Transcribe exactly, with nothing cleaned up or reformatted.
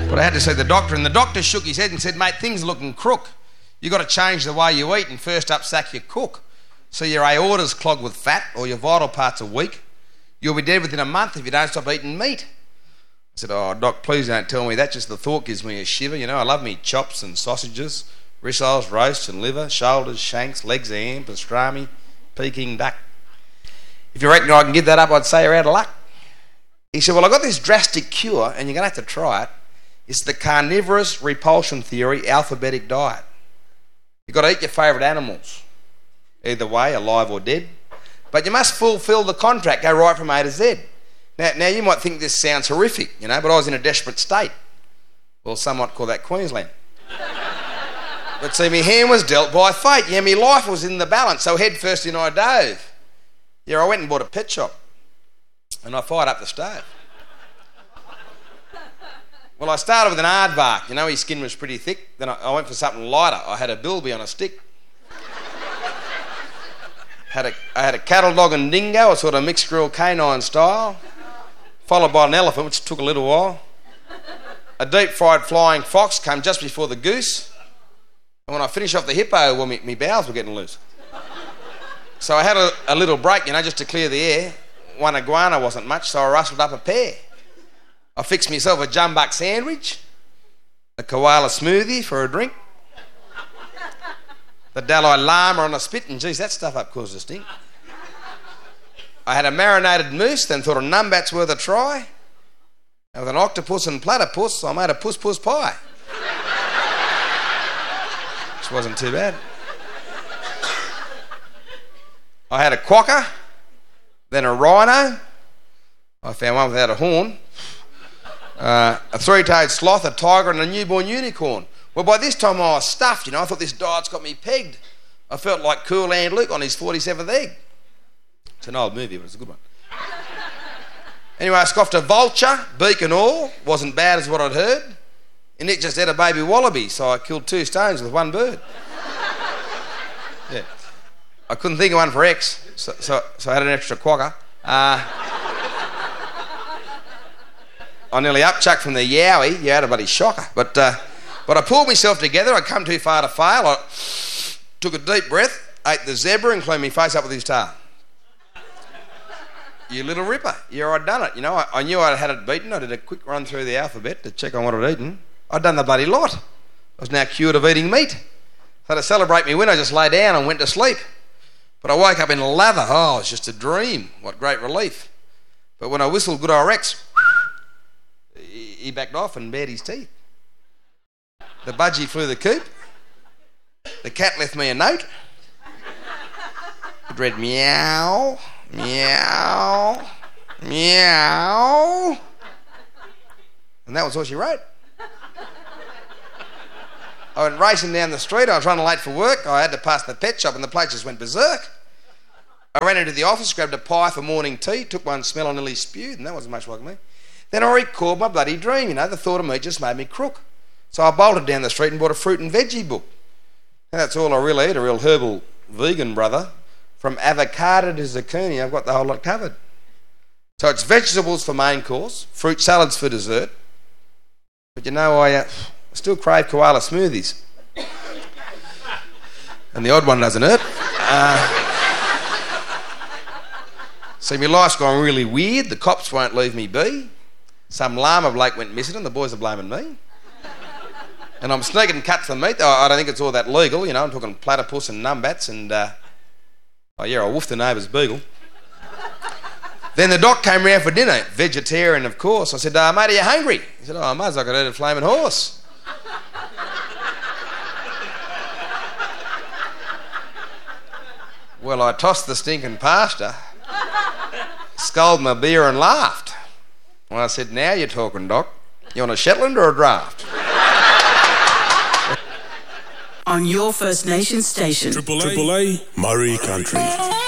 But I had to see the doctor, and the doctor shook his head and said, mate, things are looking crook. You've got to change the way you eat and first up sack your cook. So your aorta's clogged with fat or your vital parts are weak. You'll be dead within a month if you don't stop eating meat. I said, oh, Doc, please don't tell me that. Just the thought gives me a shiver. You know, I love me chops and sausages, rissoles, roast and liver, shoulders, shanks, legs of ham, pastrami, Peking duck. If you reckon I can give that up, I'd say you're out of luck. He said, well, I've got this drastic cure and you're going to have to try it. It's the carnivorous repulsion theory alphabetic diet. You've got to eat your favourite animals, either way, alive or dead. But you must fulfil the contract, go right from A to Z. Now, now you might think this sounds horrific, you know, but I was in a desperate state. Well, some might call that Queensland. But see, my hand was dealt by fate. Yeah, my life was in the balance, so head first in I dove. Yeah, I went and bought a pet shop, and I fired up the stove. Well, I started with an aardvark. You know, his skin was pretty thick. Then I, I went for something lighter. I had a bilby on a stick. Had a, I had a cattle dog and dingo, a sort of mixed grill canine style, followed by an elephant, which took a little while. A deep-fried flying fox came just before the goose. And when I finished off the hippo, well, my, my bowels were getting loose. So I had a, a little break, you know, just to clear the air. One iguana wasn't much, so I rustled up a pear. I fixed myself a jumbuck sandwich, a koala smoothie for a drink, the Dalai Lama on a spit, and geez, that stuff up caused a stink. I had a marinated moose, then thought a numbat's worth a try. And with an octopus and platypus, I made a puss-puss pie. Which wasn't too bad. I had a quokka, then a rhino. I found one without a horn. Uh, a three-toed sloth, a tiger and a newborn unicorn. Well, by this time I was stuffed, you know. I thought this diet's got me pegged. I felt like Cool Hand Luke on his forty-seventh egg. It's an old movie, but it's a good one. Anyway, I scoffed a vulture, beak and all. Wasn't bad as what I'd heard. And Nick just had a baby wallaby, so I killed two stones with one bird. Yeah. I couldn't think of one for X, so, so, so I had an extra quokka. Uh, I nearly upchucked from the yowie. You had a bloody shocker. But, uh, but I pulled myself together. I'd come too far to fail. I took a deep breath, ate the zebra and cleaned my face up with his tail. You little ripper. Yeah, I'd done it. You know, I, I knew I had it beaten. I did a quick run through the alphabet to check on what I'd eaten. I'd done the bloody lot. I was now cured of eating meat. So to celebrate my win, I just lay down and went to sleep. But I woke up in lather. Oh, it was just a dream. What great relief. But when I whistled good old Rex, he backed off and bared his teeth. The budgie flew the coop. The cat left me a note. It read meow, meow, meow. And that was all she wrote. I went racing down the street. I was running late for work. I had to pass the pet shop and the place just went berserk. I ran into the office, grabbed a pie for morning tea, took one smell and nearly spewed, and that wasn't much like me. Then I recalled my bloody dream, you know, the thought of meat just made me crook. So I bolted down the street and bought a fruit and veggie book. And that's all I really eat, a real herbal vegan brother. From avocado to zucchini, I've got the whole lot covered. So it's vegetables for main course, fruit salads for dessert. But you know, I uh, still crave koala smoothies. And the odd one doesn't hurt. Uh, see, my life's gone really weird. The cops won't leave me be. Some llama bloke went missing and the boys are blaming me. And I'm sneaking cuts of meat. I don't think it's all that legal, you know. I'm talking platypus and numbats and, uh, oh yeah, I woofed the neighbour's beagle. Then the doc came round for dinner, vegetarian of course. I said, uh, mate, are you hungry? He said, oh, I might as well could eat a flaming horse. Well, I tossed the stinking pasta, sculled my beer and laughed. Well, I said, now you're talking, Doc. You want a Shetland or a draft? On your First Nation station. Triple A, Triple A, Murray Country.